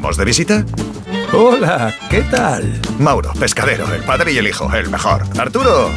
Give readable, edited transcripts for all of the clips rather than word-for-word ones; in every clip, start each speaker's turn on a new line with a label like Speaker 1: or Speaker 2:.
Speaker 1: ¿Estamos de visita?
Speaker 2: Hola, ¿qué tal?
Speaker 1: Mauro, pescadero, el padre y el hijo, el mejor. Arturo.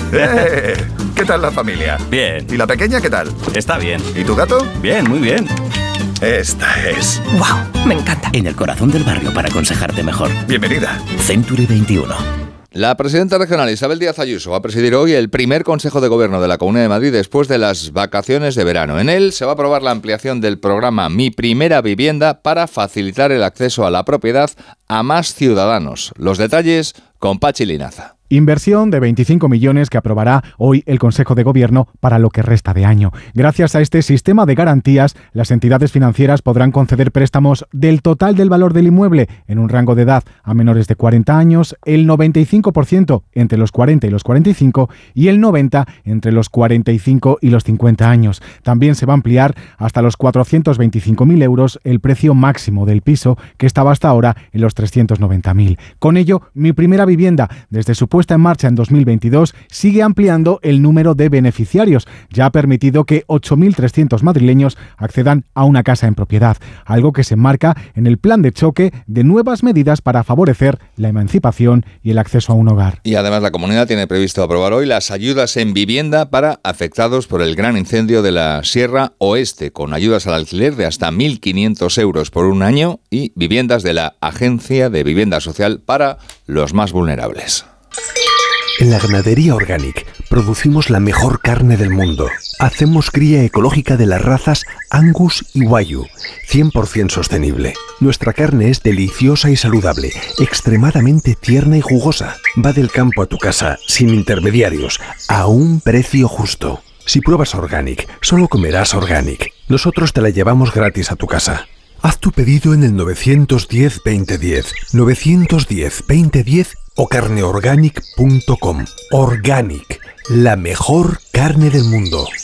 Speaker 1: ¿Qué tal la familia?
Speaker 2: Bien.
Speaker 1: ¿Y la pequeña qué tal?
Speaker 2: Está bien.
Speaker 1: ¿Y tu gato?
Speaker 2: Bien, muy bien.
Speaker 1: Esta es.
Speaker 3: ¡Wow! Me encanta.
Speaker 4: En el corazón del barrio para aconsejarte mejor.
Speaker 1: Bienvenida.
Speaker 4: Century 21.
Speaker 5: La presidenta regional Isabel Díaz Ayuso va a presidir hoy el primer Consejo de Gobierno de la Comunidad de Madrid después de las vacaciones de verano. En él se va a aprobar la ampliación del programa Mi Primera Vivienda para facilitar el acceso a la propiedad a más ciudadanos. Los detalles con Pachi Linaza.
Speaker 6: Inversión de 25 millones que aprobará hoy el Consejo de Gobierno para lo que resta de año. Gracias a este sistema de garantías, las entidades financieras podrán conceder préstamos del total del valor del inmueble en un rango de edad a menores de 40 años, el 95% entre los 40 y los 45 y el 90% entre los 45 y los 50 años. También se va a ampliar hasta los 425.000 euros el precio máximo del piso, que estaba hasta ahora en los 390.000. Con ello, Mi Primera Vivienda, desde su puesta en marcha en 2022, sigue ampliando el número de beneficiarios. Ya ha permitido que 8.300 madrileños accedan a una casa en propiedad, algo que se enmarca en el plan de choque de nuevas medidas para favorecer la emancipación y el acceso a un hogar.
Speaker 5: Y además la comunidad tiene previsto aprobar hoy las ayudas en vivienda para afectados por el gran incendio de la Sierra Oeste, con ayudas al alquiler de hasta 1.500 euros por un año y viviendas de la Agencia de Vivienda Social para los más vulnerables.
Speaker 7: En la ganadería Organic producimos la mejor carne del mundo. Hacemos cría ecológica de las razas Angus y Wagyu, 100% sostenible. Nuestra carne es deliciosa y saludable, extremadamente tierna y jugosa. Va del campo a tu casa, sin intermediarios, a un precio justo. Si pruebas Organic, solo comerás Organic. Nosotros te la llevamos gratis a tu casa. Haz tu pedido en el 910-2010, 910-2010 o carneorganic.com. Organic, la mejor carne del mundo.